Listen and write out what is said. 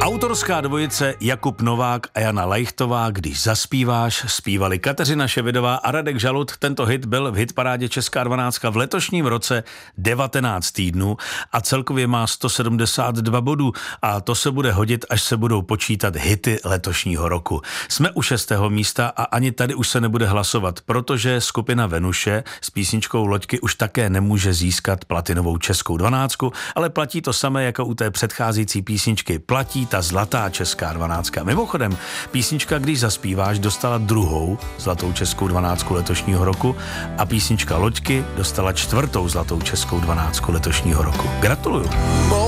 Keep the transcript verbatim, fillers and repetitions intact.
Autorská dvojice Jakub Novák a Jana Lajchtová, Když zaspíváš, zpívali Kateřina Ševidová a Radek Žalud. Tento hit byl v hitparádě Česká dvanáctka v letošním roce devatenáct týdnů a celkově má sto sedmdesát dva bodů a to se bude hodit, až se budou počítat hity letošního roku. Jsme u šestého místa a ani tady už se nebude hlasovat, protože skupina Venuše s písničkou Loďky už také nemůže získat platinovou českou dvanáctku, ale platí to samé jako u té předcházející písničky. Platí ta zlatá česká dvanáctka. Mimochodem, písnička Když zaspíváš dostala druhou zlatou českou dvanáctku letošního roku a písnička Loďky dostala čtvrtou zlatou českou dvanáctku letošního roku. Gratuluju.